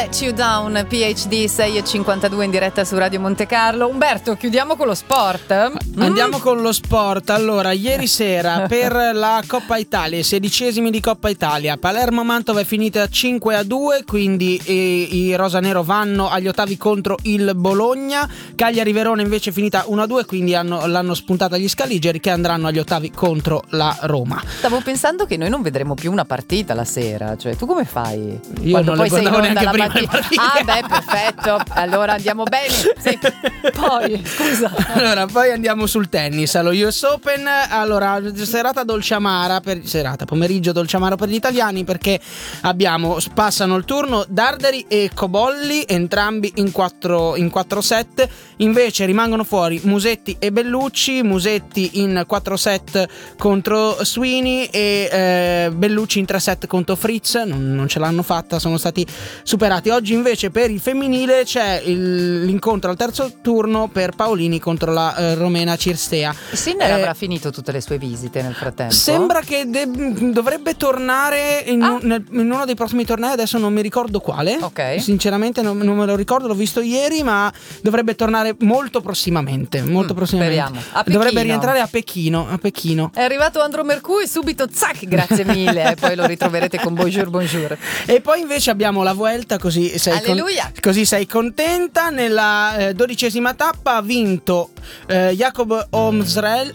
Let You Down, PhD 6:52 in diretta su Radio Monte Carlo. Umberto, chiudiamo con lo sport. Andiamo con lo sport. Allora, ieri sera per la Coppa Italia, i 16esimi di Coppa Italia, Palermo-Mantova è finita 5-2, quindi i rosanero vanno agli ottavi contro il Bologna. Cagliari-Verona invece è finita 1-2, quindi l'hanno spuntata gli scaligeri, che andranno agli ottavi contro la Roma. Stavo pensando che noi non vedremo più una partita la sera, cioè tu come fai? Io Quando non poi le sei in guardavo onda neanche la prima partita. le partite. Ah beh, perfetto, allora andiamo bene. Sì. Poi, scusa. Allora, poi andiamo sul tennis, allo US Open. Allora, serata dolce amara pomeriggio dolce amaro per gli italiani, perché passano il turno Darderi e Cobolli, entrambi in 4 set. Invece rimangono fuori Musetti e Bellucci, Musetti in 4 set contro Sweeney e Bellucci in 3 set contro Fritz. Non ce l'hanno fatta, sono stati superati. Oggi invece per il femminile c'è l'incontro al terzo turno per Paolini contro la romena Cirstea. Sinner avrà finito tutte le sue visite nel frattempo? Sembra che dovrebbe tornare in uno dei prossimi tornei, adesso non mi ricordo quale. Ok. Sinceramente non me lo ricordo, l'ho visto ieri, ma dovrebbe tornare molto prossimamente. Speriamo. A Pechino. Dovrebbe rientrare a Pechino. È arrivato Andro Mercui, subito zac, grazie mille, e poi lo ritroverete con bonjour. E poi invece abbiamo la Vuelta, così sei contenta. Nella 12ª tappa ha vinto Jakob Ormsrel,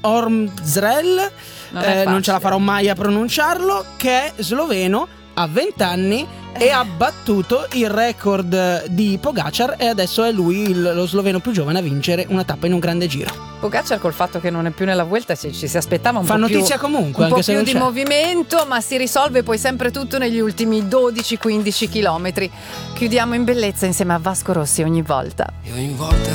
non ce la farò mai a pronunciarlo, che è sloveno, ha 20 anni e ha battuto il record di Pogacar, e adesso è lui lo sloveno più giovane a vincere una tappa in un grande giro. Pogacar, col fatto che non è più nella Vuelta, ci si aspettava un po' notizia comunque, un anche po' se più non di c'è movimento, ma si risolve poi sempre tutto negli ultimi 12-15 chilometri. Chiudiamo in bellezza insieme a Vasco Rossi ogni volta. E ogni volta